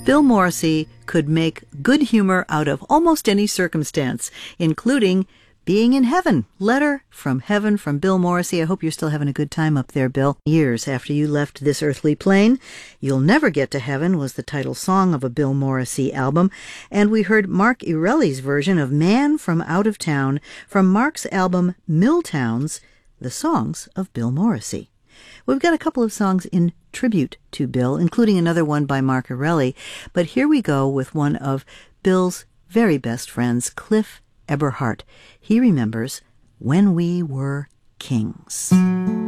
Bill Morrissey could make good humor out of almost any circumstance, including being in heaven. Letter from heaven from Bill Morrissey. I hope you're still having a good time up there, Bill. Years after you left this earthly plane, You'll Never Get to Heaven was the title song of a Bill Morrissey album, and we heard Mark Erelli's version of Man from Out of Town from Mark's album Milltowns, The Songs of Bill Morrissey. We've got a couple of songs in tribute to Bill, including another one by Mark Erelli, but here we go with one of Bill's very best friends, Cliff Eberhardt. He remembers When We Were Kings.